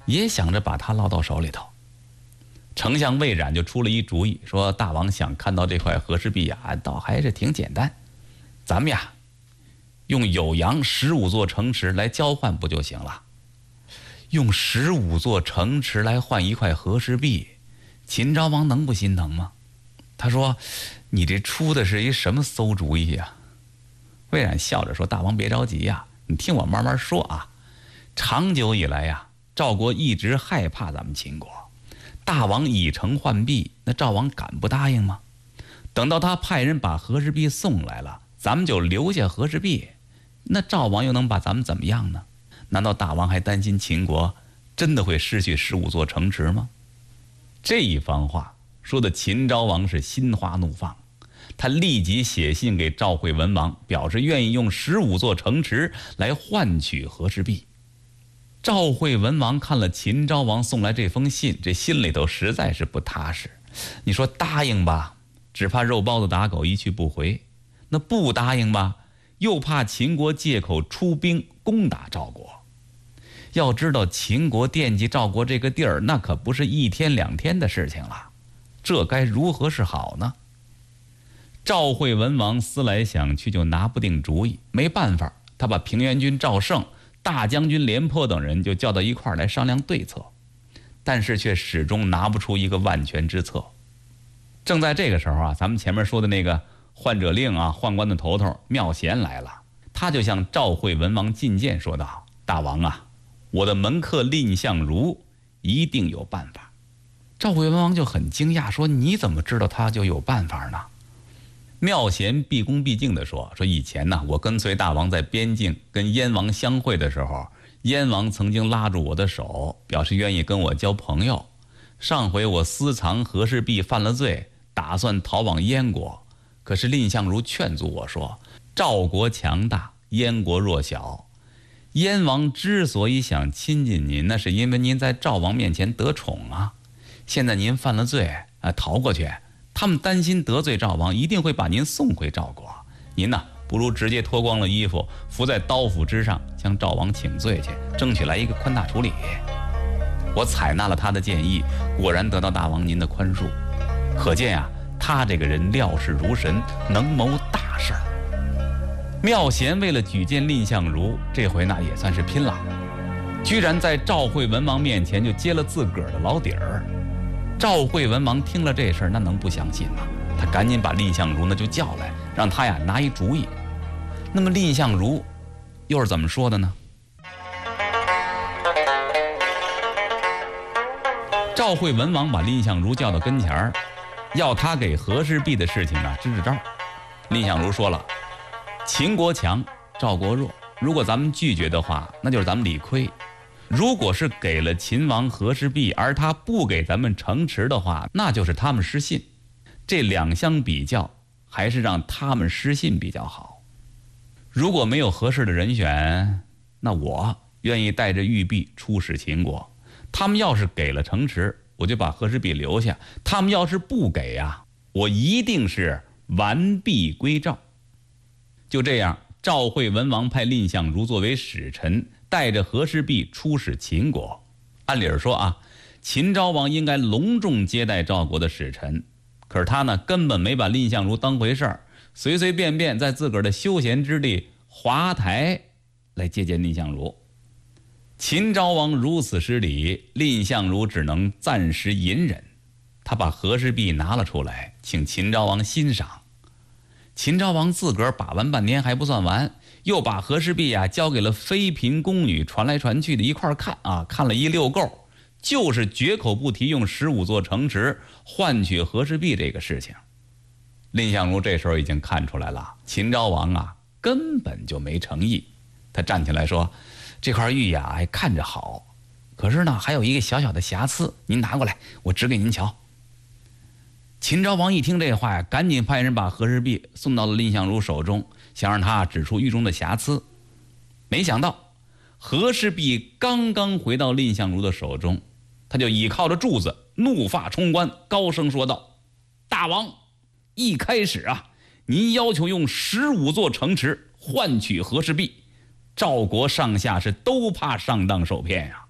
也想着把他捞到手里头。丞相魏冉就出了一主意，说大王想看到这块和氏璧呀，倒还是挺简单，咱们呀用酉阳15座城池来交换不就行了？用15座城池来换一块和氏璧，秦昭王能不心疼吗？他说：“你这出的是一什么馊主意呀？”魏冉笑着说：“大王别着急呀，你听我慢慢说啊。长久以来呀，赵国一直害怕咱们秦国，大王以诚换璧，那赵王敢不答应吗？等到他派人把和氏璧送来了，咱们就留下和氏璧，那赵王又能把咱们怎么样呢？难道大王还担心秦国真的会失去15座城池吗？”这一番话说的秦昭王是心花怒放，他立即写信给赵惠文王，表示愿意用15座城池来换取和氏璧。赵惠文王看了秦昭王送来这封信，这心里头实在是不踏实。你说答应吧，只怕肉包子打狗一去不回；那不答应吧，又怕秦国借口出兵攻打赵国。要知道秦国惦记赵国这个地儿，那可不是1天2天的事情了，这该如何是好呢？赵惠文王思来想去，就拿不定主意。没办法，他把平原君赵胜、大将军廉颇等人就叫到一块儿来商量对策，但是却始终拿不出一个万全之策。正在这个时候啊，咱们前面说的那个换者令啊，宦官的头头妙贤来了，他就向赵惠文王进谏说道：“大王啊，我的门客蔺相如一定有办法。”赵惠文王就很惊讶，说：“你怎么知道他就有办法呢？”妙贤毕恭毕敬地说：“以前呢，我跟随大王在边境跟燕王相会的时候，燕王曾经拉住我的手，表示愿意跟我交朋友。上回我私藏和氏璧犯了罪，打算逃往燕国，可是蔺相如劝阻我说，赵国强大，燕国弱小。燕王之所以想亲近您，那是因为您在赵王面前得宠啊。现在您犯了罪逃过去，他们担心得罪赵王，一定会把您送回赵国。您呢，不如直接脱光了衣服，伏在刀斧之上，向赵王请罪去，争取来一个宽大处理。”我采纳了他的建议，果然得到大王您的宽恕。可见啊，他这个人料事如神，能谋大事。妙贤为了举荐蔺相如，这回那也算是拼了，居然在赵惠文王面前就揭了自个儿的老底儿。赵惠文王听了这事儿，那能不相信吗？他赶紧把蔺相如呢就叫来，让他呀拿一主意。那么蔺相如又是怎么说的呢？赵惠文王把蔺相如叫到跟前儿，要他给和氏璧的事情啊支支招。蔺相如说了：“秦国强，赵国弱，如果咱们拒绝的话，那就是咱们理亏。如果是给了秦王和氏璧，而他不给咱们城池的话，那就是他们失信。这两相比较，还是让他们失信比较好。如果没有合适的人选，那我愿意带着玉璧出使秦国。他们要是给了城池，我就把和氏璧留下；他们要是不给啊，我一定是完璧归赵。”就这样，赵惠文王派蔺相如作为使臣，带着和氏璧出使秦国。按理说啊，秦昭王应该隆重接待赵国的使臣，可是他呢根本没把蔺相如当回事儿，随随便便在自个儿的休闲之地华台来接见蔺相如。秦昭王如此失礼，蔺相如只能暂时隐忍。他把和氏璧拿了出来，请秦昭王欣赏。秦昭王自个儿把玩半天还不算完，又把和氏璧交给了妃嫔宫女，传来传去的一块看啊，看了一溜够，就是绝口不提用15座城池换取和氏璧这个事情。蔺相如这时候已经看出来了，秦昭王啊根本就没诚意。他站起来说：“这块玉呀看着好，可是呢还有一个小小的瑕疵，您拿过来，我指给您瞧。”秦昭王一听这话呀，赶紧派人把和氏璧送到了蔺相如手中，想让他指出玉中的瑕疵。没想到和氏璧刚刚回到蔺相如的手中，他就倚靠着柱子，怒发冲冠，高声说道：“大王，一开始啊，您要求用15座城池换取和氏璧，赵国上下是都怕上当受骗呀。